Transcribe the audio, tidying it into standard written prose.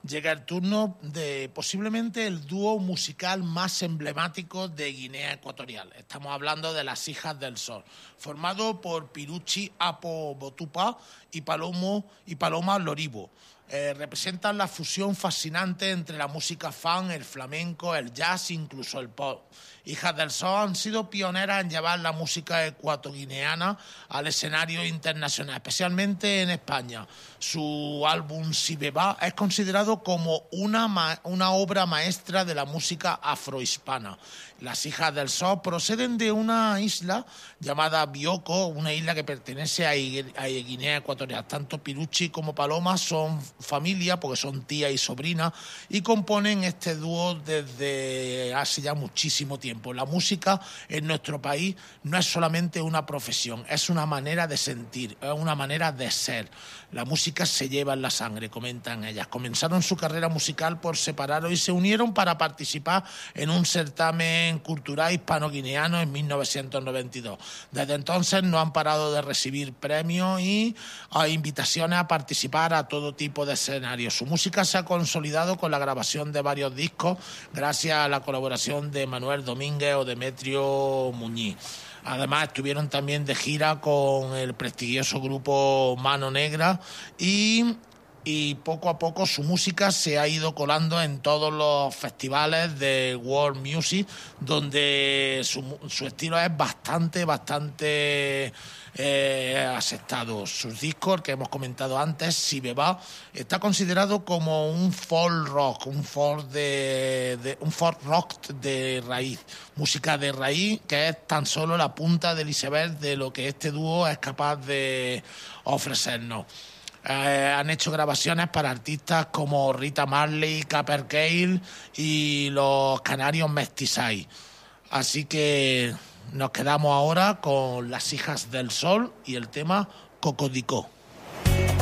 llega el turno de posiblemente el dúo musical más emblemático de Guinea Ecuatorial. Estamos hablando de las Hijas del Sol, formado por Piruchi Apo Botupa y Paloma Loribo. Representan la fusión fascinante entre la música funk, el flamenco, el jazz, incluso el pop. Hijas del Sol han sido pioneras en llevar la música ecuatoguineana al escenario internacional, especialmente en España. Su álbum Si Beba es considerado como una obra maestra de la música afrohispana. Las Hijas del Sol proceden de una isla llamada Bioko, una isla que pertenece a Guinea Ecuatorial. Tanto Piruchi como Paloma son familia, porque son tía y sobrina, y componen este dúo desde hace ya muchísimo tiempo. La música en nuestro país no es solamente una profesión, es una manera de sentir, es una manera de ser. La música se lleva en la sangre, comentan ellas. Comenzaron su carrera musical por separado y se unieron para participar en un certamen cultural hispano-guineano en 1992. Desde entonces no han parado de recibir premios y invitaciones a participar a todo tipo de escenarios. Su música se ha consolidado con la grabación de varios discos gracias a la colaboración de Manuel Domínguez o Demetrio Muñiz. Además, estuvieron también de gira con el prestigioso grupo Mano Negra y poco a poco su música se ha ido colando en todos los festivales de World Music, donde su estilo es bastante aceptado. Sus discos, que hemos comentado antes, Si Beba, está considerado como un folk rock, un folk rock de raíz, música de raíz, que es tan solo la punta del iceberg de lo que este dúo es capaz de ofrecernos. Han hecho grabaciones para artistas como Rita Marley, Caper Cale y los canarios Mestizai. Así que nos quedamos ahora con Las Hijas del Sol y el tema Cocodicó.